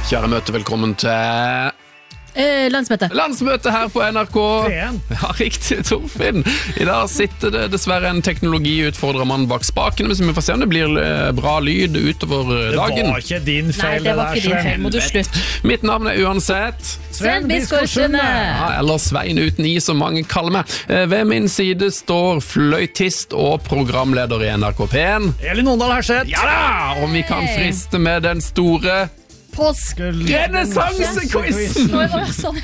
Kjære møte, velkommen til Landsmøte her på NRK. Ja, riktig, Torfinn. I dag sitter det dessverre en teknologiutfordret mann bak spakene, men vi får se om det blir bra lyd utover dagen. Det var ikke din feil. Nei, det var ikke din feil, må du slutte. Mitt navn er uansett Sven Biskår Sunde. Ja, eller Svein uten I, som mange kaller meg. Ved min side står fløytist og programleder i NRK P1 Elin Åndal Herseth. Ja da! Og vi kan friste med den store Renessanse-quizen! Sånn.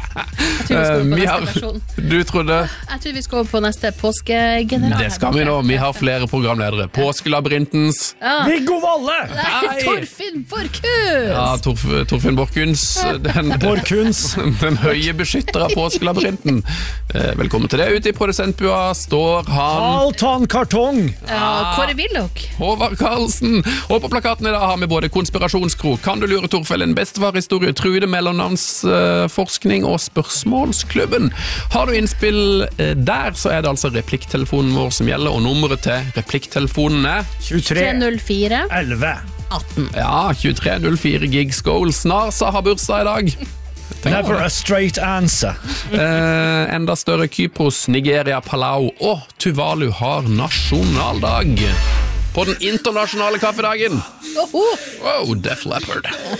Du trodde? Jeg tror vi skal over på neste påskegeneral. Det skal vi nå, vi har flere programledere. Påskelabyrintens Viggo Valle! Nei, Torfinn Borchhus! Ja, Torfinn Borchhus, den høye beskytter av påskelabyrinten. Velkommen til det. Ute i produsentbua står han Altan Kartong. Ja, Kåre Willoch. Håvard Karlsen. Og på plakaten i dag har vi både konspirasjonskro, Kan du lure Torfell, en bestefarhistorie, Trude mellomnavnsforskning og Spørsmålsklubben. Har du innspill der, så er det altså replikktelefonen vår som gjelder, og nummeret til replikktelefonen er 2304 11 18. Ja, 2304 gigs goal. Snarsa har bursdag i dag. Never a straight answer. Enda større Kypros, Nigeria, Palau og Tuvalu har nasjonaldag på den internasjonale kaffedagen. Wow, Def Leppard.